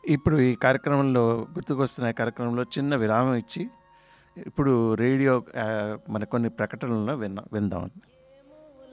ఇప్పుడు ఈ కార్యక్రమంలో గుర్తుకొస్తున్న కార్యక్రమంలో చిన్న విరామం ఇచ్చి ఇప్పుడు రేడియో మన కొన్ని ప్రకటనలను విందాం.